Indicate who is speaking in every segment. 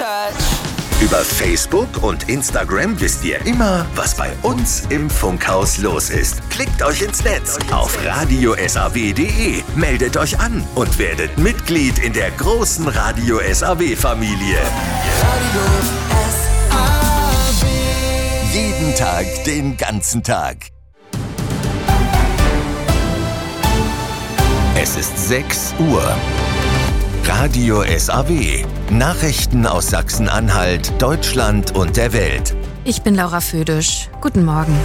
Speaker 1: touch.
Speaker 2: Über Facebook und Instagram wisst ihr immer, was bei uns im Funkhaus los ist. Klickt euch ins Netz auf radio-saw.de, meldet euch an und werdet Mitglied in der großen Radio SAW-Familie.
Speaker 1: Radio SAW.
Speaker 2: Jeden Tag, den ganzen Tag. Es ist 6 Uhr. Radio SAW. Nachrichten aus Sachsen-Anhalt, Deutschland und der Welt.
Speaker 3: Ich bin Laura Födisch. Guten Morgen.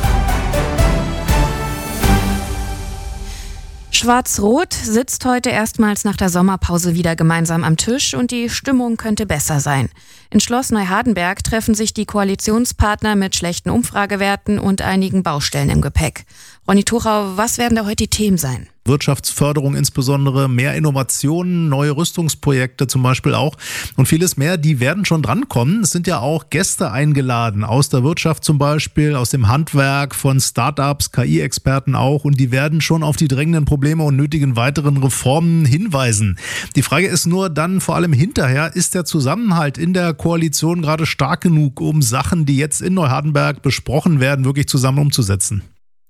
Speaker 3: Schwarz-Rot sitzt heute erstmals nach der Sommerpause wieder gemeinsam am Tisch und die Stimmung könnte besser sein. In Schloss Neuhardenberg treffen sich die Koalitionspartner mit schlechten Umfragewerten und einigen Baustellen im Gepäck. Ronny Tuchau, was werden da heute die Themen sein?
Speaker 4: Wirtschaftsförderung insbesondere, mehr Innovationen, neue Rüstungsprojekte zum Beispiel auch und vieles mehr, die werden schon drankommen. Es sind ja auch Gäste eingeladen, aus der Wirtschaft zum Beispiel, aus dem Handwerk, von Startups, KI-Experten auch, und die werden schon auf die drängenden Probleme und nötigen weiteren Reformen hinweisen. Die Frage ist nur dann vor allem hinterher, ist der Zusammenhalt in der Koalition gerade stark genug, um Sachen, die jetzt in Neuhardenberg besprochen werden, wirklich zusammen umzusetzen?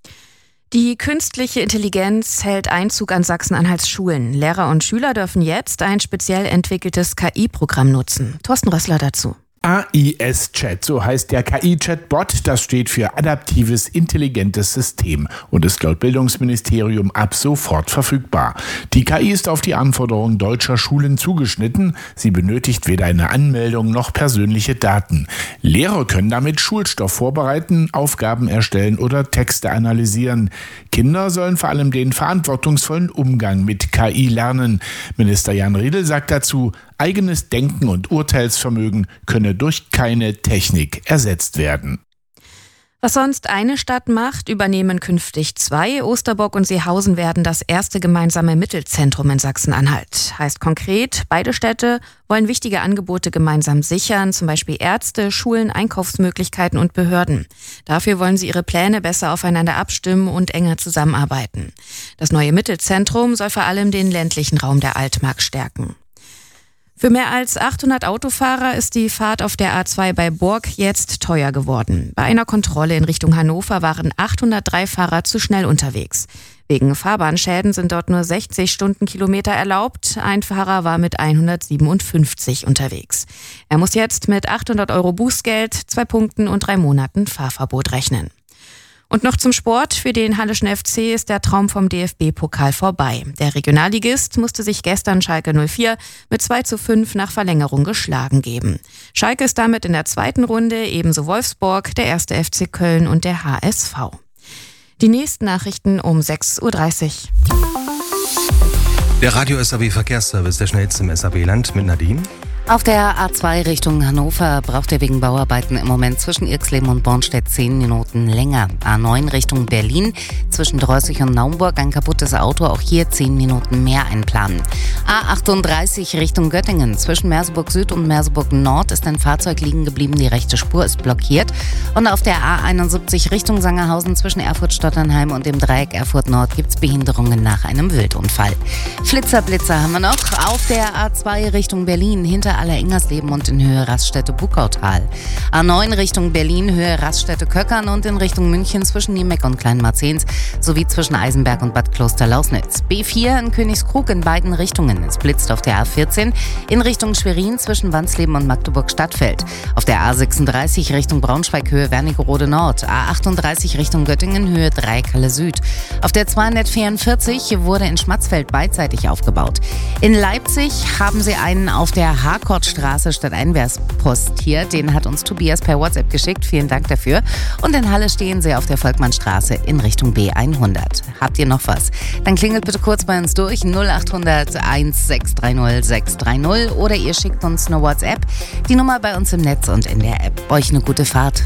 Speaker 3: Die künstliche Intelligenz hält Einzug an Sachsen-Anhalts Schulen. Lehrer und Schüler dürfen jetzt ein speziell entwickeltes KI-Programm nutzen. Thorsten Rössler dazu.
Speaker 5: AIS-Chat, so heißt der KI-Chatbot, das steht für Adaptives Intelligentes System und ist laut Bildungsministerium ab sofort verfügbar. Die KI ist auf die Anforderungen deutscher Schulen zugeschnitten. Sie benötigt weder eine Anmeldung noch persönliche Daten. Lehrer können damit Schulstoff vorbereiten, Aufgaben erstellen oder Texte analysieren. Kinder sollen vor allem den verantwortungsvollen Umgang mit KI lernen. Minister Jan Riedel sagt dazu, eigenes Denken und Urteilsvermögen könne durch keine Technik ersetzt werden.
Speaker 3: Was sonst eine Stadt macht, übernehmen künftig 2. Osterbock und Seehausen werden das erste gemeinsame Mittelzentrum in Sachsen-Anhalt. Heißt konkret, beide Städte wollen wichtige Angebote gemeinsam sichern, zum Beispiel Ärzte, Schulen, Einkaufsmöglichkeiten und Behörden. Dafür wollen sie ihre Pläne besser aufeinander abstimmen und enger zusammenarbeiten. Das neue Mittelzentrum soll vor allem den ländlichen Raum der Altmark stärken. Für mehr als 800 Autofahrer ist die Fahrt auf der A2 bei Borg jetzt teuer geworden. Bei einer Kontrolle in Richtung Hannover waren 803 Fahrer zu schnell unterwegs. Wegen Fahrbahnschäden sind dort nur 60 Stundenkilometer erlaubt. Ein Fahrer war mit 157 unterwegs. Er muss jetzt mit 800 € Bußgeld, 2 Punkten und 3 Monaten Fahrverbot rechnen. Und noch zum Sport. Für den Halleschen FC ist der Traum vom DFB-Pokal vorbei. Der Regionalligist musste sich gestern Schalke 04 mit 2:5 nach Verlängerung geschlagen geben. Schalke ist damit in der zweiten Runde, ebenso Wolfsburg, der 1. FC Köln und der HSV. Die nächsten Nachrichten um 6:30 Uhr.
Speaker 6: Der Radio SAW Verkehrsservice, der schnellste im SAW-Land mit Nadine.
Speaker 7: Auf der A2 Richtung Hannover braucht ihr wegen Bauarbeiten im Moment zwischen Irxleben und Bornstedt 10 Minuten länger. A9 Richtung Berlin zwischen Dreußig und Naumburg ein kaputtes Auto, auch hier 10 Minuten mehr einplanen. A38 Richtung Göttingen zwischen Merseburg Süd und Merseburg Nord ist ein Fahrzeug liegen geblieben, die rechte Spur ist blockiert. Und auf der A71 Richtung Sangerhausen zwischen Erfurt-Stotternheim und dem Dreieck Erfurt Nord gibt es Behinderungen nach einem Wildunfall. Flitzer haben wir noch auf der A2 Richtung Berlin hinter Aller-Ingersleben und in Höhe Raststätte Buckautal. A9 Richtung Berlin, Höhe Raststätte Köckern und in Richtung München zwischen Niemeck und Kleinmarzens sowie zwischen Eisenberg und Bad Kloster-Lausnitz. B4 in Königskrug in beiden Richtungen. Es blitzt auf der A14 in Richtung Schwerin zwischen Wansleben und Magdeburg-Stadtfeld. Auf der A36 Richtung Braunschweig, Höhe Wernigerode Nord. A38 Richtung Göttingen, Höhe Dreieckhalle Süd. Auf der 244 wurde in Schmatzfeld beidseitig aufgebaut. In Leipzig haben sie einen auf der Harkortstraße stadteinwärts postiert. Den hat uns Tobias per WhatsApp geschickt. Vielen Dank dafür. Und in Halle stehen sie auf der Volkmannstraße in Richtung B100. Habt ihr noch was? Dann klingelt bitte kurz bei uns durch 0800 1630 630 oder ihr schickt uns eine WhatsApp. Die Nummer bei uns im Netz und in der App. Euch eine gute Fahrt.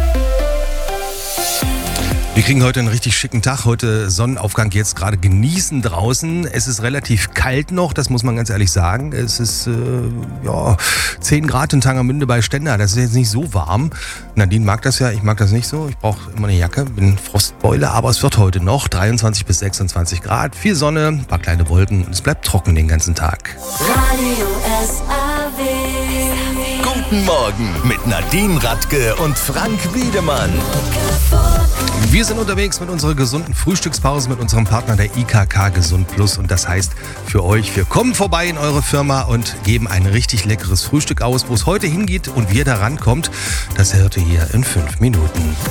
Speaker 6: Wir kriegen heute einen richtig schicken Tag. Heute Sonnenaufgang, jetzt gerade genießen draußen. Es ist relativ kalt noch, das muss man ganz ehrlich sagen. Es ist 10 Grad in Tangermünde bei Stendal. Das ist jetzt nicht so warm. Nadine mag das ja, ich mag das nicht so. Ich brauche immer eine Jacke, bin Frostbeule. Aber es wird heute noch 23 bis 26 Grad. Viel Sonne, ein paar kleine Wolken und es bleibt trocken den ganzen Tag.
Speaker 1: Radio SAW.
Speaker 2: Guten Morgen mit Nadine Radke und Frank Wiedemann.
Speaker 6: Wir sind unterwegs mit unserer gesunden Frühstückspause mit unserem Partner der IKK Gesund Plus. Und das heißt für euch, wir kommen vorbei in eure Firma und geben ein richtig leckeres Frühstück aus. Wo es heute hingeht und wie ihr da rankommt, das hört ihr hier in 5 Minuten.